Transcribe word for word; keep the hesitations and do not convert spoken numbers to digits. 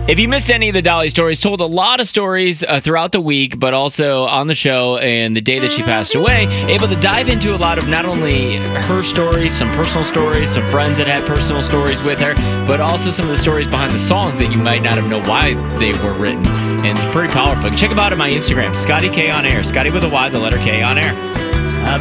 If you missed any of the Dolly stories, told a lot of stories uh, throughout the week, but also on the show and the day that she passed away, able to dive into a lot of not only her stories, some personal stories, some friends that had personal stories with her, but also some of the stories behind the songs that you might not have known why they were written. And it's pretty powerful. You can check them out on my Instagram, Scotty K on Air. Scotty with a Y, the letter K on Air.